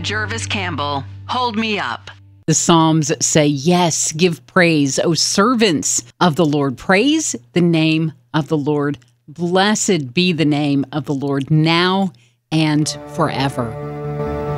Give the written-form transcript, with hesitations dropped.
Jervis Campbell, Hold Me Up. The Psalms say, yes, give praise, O servants of the Lord. Praise the name of the Lord. Blessed be the name of the Lord now and forever.